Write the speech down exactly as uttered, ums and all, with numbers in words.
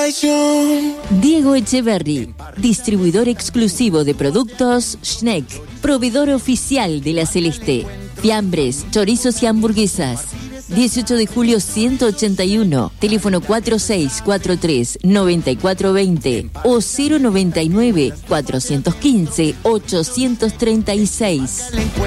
Diego Echeverry, distribuidor exclusivo de productos Schneck, proveedor oficial de La Celeste. Fiambres, chorizos y hamburguesas. dieciocho de julio ciento ochenta y uno, teléfono cuatro seis cuatro tres, nueve cuatro dos cero o cero noventa y nueve, cuatrocientos quince, ochocientos treinta y seis.